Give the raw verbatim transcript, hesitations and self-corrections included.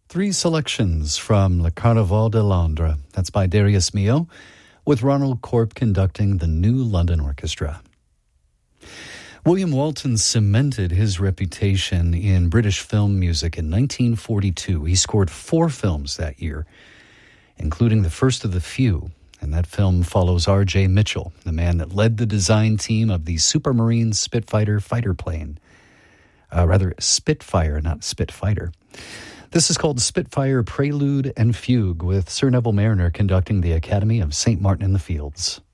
Three selections from Le Carnaval de Londres. That's by Darius Milhaud, with Ronald Corp conducting the New London Orchestra. William Walton cemented his reputation in British film music in nineteen forty-two. He scored four films that year, including the first of the few, and that film follows R J Mitchell, the man that led the design team of the Supermarine Spitfire fighter plane. Uh, rather, Spitfire, not Spitfighter. This is called Spitfire Prelude and Fugue, with Sir Neville Mariner conducting the Academy of Saint Martin in the Fields.